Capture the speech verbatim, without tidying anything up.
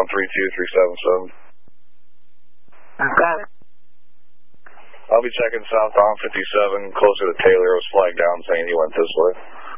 one three two three seven seven. Okay. I'll be checking southbound fifty-seven, closer to Taylor. I was flagged down saying he went this way.